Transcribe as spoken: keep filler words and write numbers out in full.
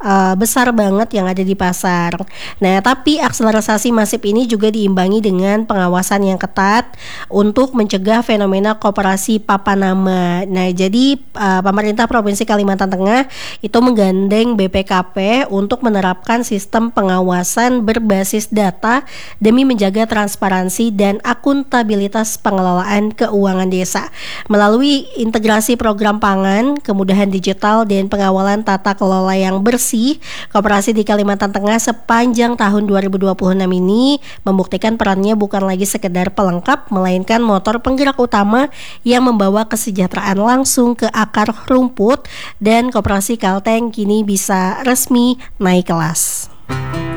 uh, besar banget yang ada di pasar. Nah, tapi akselerasi masif ini juga diimbangi dengan pengawasan yang ketat untuk mencegah fenomena koperasi papan nama. Nah, jadi uh, pemerintah Provinsi Kalimantan Tengah itu menggandeng B P K P untuk menerapkan sistem pengawasan berbasis data demi menjaga transparansi dan akuntabilitas pengelolaan keuangan desa. Melalui integrasi program pangan, kemudahan digital, dan pengawalan tata kelola yang bersih, koperasi di Kalimantan Tengah sepanjang tahun dua ribu dua puluh enam ini membuktikan perannya bukan lagi sekedar pelengkap, melainkan motor penggerak utama yang membawa kesejahteraan langsung ke akar rumput, dan koperasi Kalteng kini bisa resmi naik kelas.